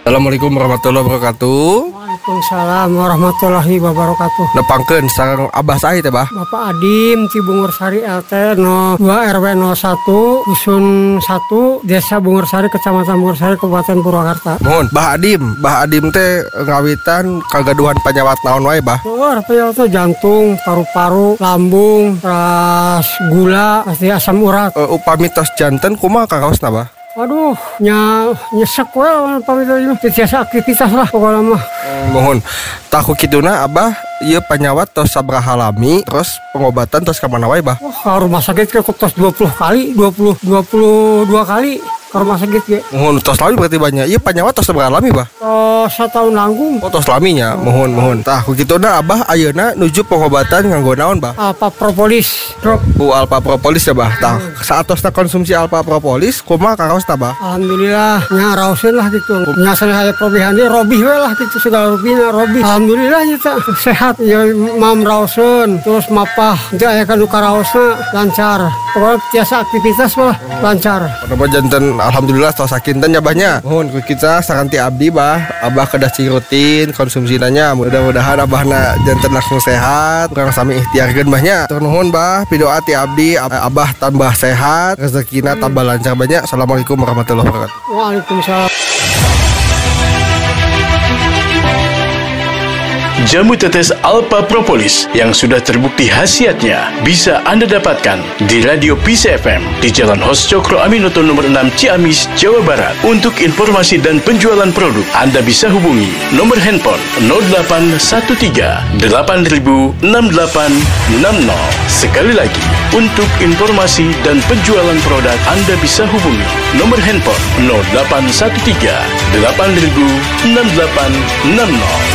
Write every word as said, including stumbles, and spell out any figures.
Assalamualaikum warahmatullahi wabarakatuh. Waalaikumsalam warahmatullahi wabarakatuh. Nepangkeun sareng Abah saha teh, Bah? Bapak Adim ti Bungursari L T nol dua R W nol satu Dusun satu Desa Bungursari Kecamatan Bungursari Kabupaten Purwakarta. Mohon, Bah Adim, Bah Adim teh ngawitan kagaduhan panyawat naon wae, Bah? Luar penyawat jantung, paru-paru, lambung, ras gula, pasti asam urat. Uh, upami tos janten kumaha kakaosna, Bah? Aduh, nya nyesek we lawan pamita ieu. Tiasa aktivitas lah pokokna mah. Mohon, tahu kituna Abah ieu panyawat tos sabraha lami, terus pengobatan tos ka mana wae, Bah? Wah, ka rumah sakit ke tos dua puluh kali, dua puluh dua kali ke rumah sakit ge. Mohon tos lami berarti banyak. Ieu panyawat tos sabraha lami, Bah? Oh, satahun langgung. Oh, tos laminya. Mohon, mohon. Tahu kituna Abah ayeuna nuju pengobatan nganggo naon, Bah? Alpha Propolis drop. Bu Alpha Propolis ya, Bah. Tah, saatosna konsumsi Alpha Propolis kumaha kakaosna, Bah? Alhamdulillah nya raoseun lah gitu. Nya aya probihan dia robih we lah gitu segala rubina robih. Alhamdulillah nya sehat ya mam raoseun terus mapah teu aya kanu karaosna lancar. Pokoknya tiasa aktivitas mah lancar. Pada janten alhamdulillah tos sakinten nya Bahnya. Mohon ku kita sakanti abdi, Bah. Abah kedah cing rutin konsumsina nya. Mudah-mudahan Abahna janten langsung sehat. Urang sami ikhtiarkeun Bahnya. Tur nuhun, Bah. Pidoa ti abdi Abah tambah sehat, rezekina tambah lancar banyak. Assalamualaikum warahmatullahi wabarakatuh. Waalaikumsalam. Jamu tetes Alpha Propolis yang sudah terbukti khasiatnya bisa Anda dapatkan di Radio Peace F M di Jalan Hos Cokro Aminoto nomor enam Ciamis, Jawa Barat. Untuk informasi dan penjualan produk, Anda bisa hubungi nomor handphone nol delapan satu tiga delapan nol enam delapan enam nol. Sekali lagi, untuk informasi dan penjualan produk, Anda bisa hubungi nomor handphone nol delapan satu tiga delapan nol enam delapan enam nol.